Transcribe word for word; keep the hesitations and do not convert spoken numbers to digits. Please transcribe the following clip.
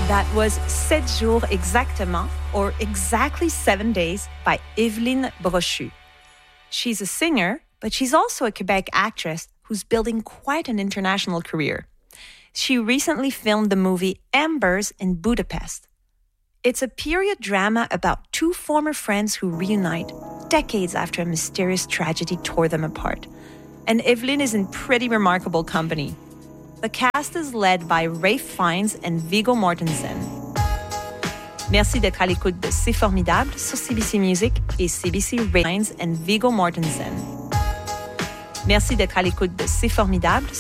That was Sept jours exactement, or Exactly Seven Days, by Evelyne Brochu. She's a singer, but she's also a Quebec actress who's building quite an international career. She recently filmed the movie Embers in Budapest. It's a period drama about two former friends who reunite decades after a mysterious tragedy tore them apart. And Evelyne is in pretty remarkable company. The cast is led by Ralph Fiennes and Viggo Mortensen. Merci d'être à l'écoute de C'est Formidable sur C B C Music et C B C Fiennes and Viggo Mortensen. Merci d'être à l'écoute de C'est Formidable